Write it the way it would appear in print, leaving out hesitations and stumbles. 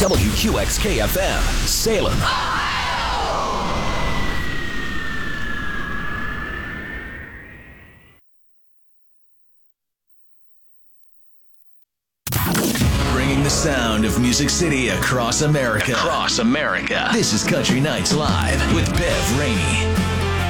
WQXK-FM, Salem. Bringing the sound of Music City across America. This is Country Nights Live with Bev Rainey.